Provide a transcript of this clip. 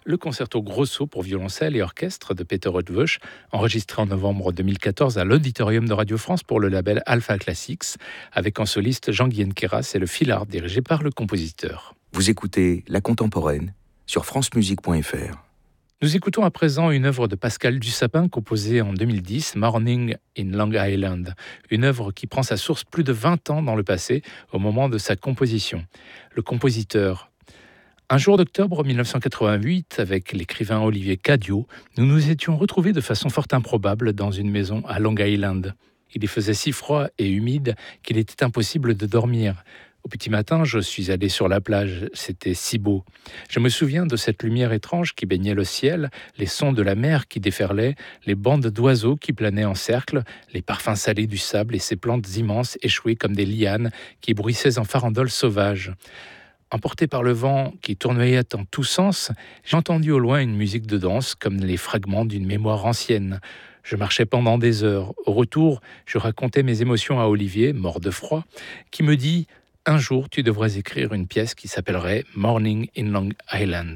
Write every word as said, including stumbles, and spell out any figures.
le concerto grosso pour violoncelle et orchestre de Peter Eötvös, enregistré en novembre deux mille quatorze à l'Auditorium de Radio France pour le label Alpha Classics, avec en soliste Jean-Guyen Queyras et le Filard dirigé par le compositeur. Vous écoutez La Contemporaine sur france musique point f r. Nous écoutons à présent une œuvre de Pascal Dussapin composée en deux mille dix, Morning in Long Island, une œuvre qui prend sa source plus de vingt ans dans le passé au moment de sa composition. Le compositeur. Un jour d'octobre mille neuf cent quatre-vingt-huit, avec l'écrivain Olivier Cadiot, nous nous étions retrouvés de façon fort improbable dans une maison à Long Island. Il y faisait si froid et humide qu'il était impossible de dormir. Au petit matin, je suis allé sur la plage, c'était si beau. Je me souviens de cette lumière étrange qui baignait le ciel, les sons de la mer qui déferlaient, les bandes d'oiseaux qui planaient en cercle, les parfums salés du sable et ces plantes immenses échouées comme des lianes qui bruissaient en farandoles sauvages. Emporté par le vent qui tournoyait en tous sens, j'ai entendu au loin une musique de danse comme les fragments d'une mémoire ancienne. Je marchais pendant des heures. Au retour, je racontais mes émotions à Olivier, mort de froid, qui me dit « Un jour, tu devrais écrire une pièce qui s'appellerait Morning in Long Island ».